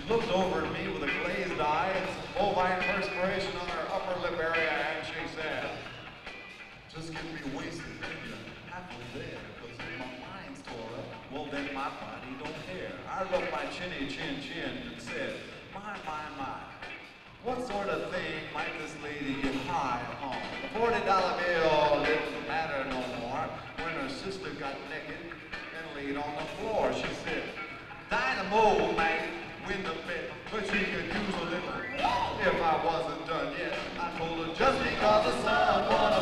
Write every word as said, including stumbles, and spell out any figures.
looked over at me with a glazed eye and some bovine perspiration on her upper lip area, and she said, just get me wasted, then you're halfway there, because if my mind's tore up, well then my body don't care. I rubbed my chinny chin chin and said, my, my, my, what sort of thing might this lady get high on? The forty dollar bill didn't matter no more when her sister got naked and laid on the floor. She said, Dynamo might win the bet, but she could use a little if I wasn't done yet. I told her, just because the sun wanna